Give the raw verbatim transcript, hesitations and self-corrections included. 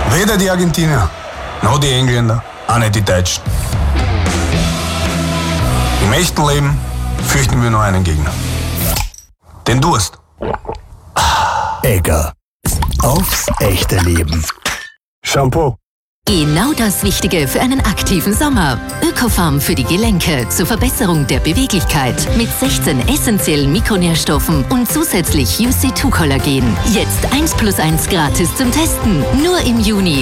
Weder die Argentinier, noch die Engländer, auch nicht die Deutschen. Im echten Leben fürchten wir nur einen Gegner. Den Durst. Egger. Aufs echte Leben. Shampoo. Genau das Wichtige für einen aktiven Sommer. Ökofarm für die Gelenke zur Verbesserung der Beweglichkeit mit sechzehn essentiellen Mikronährstoffen und zusätzlich U C zwei Kollagen. Jetzt eins plus eins gratis zum Testen. Nur im Juni.